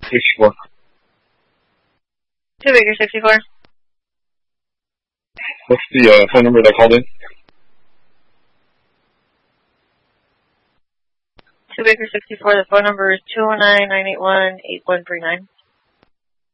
64. 2 Baker 64. What's the phone number that called in? 2 Baker 64, the phone number is 209-981-8139.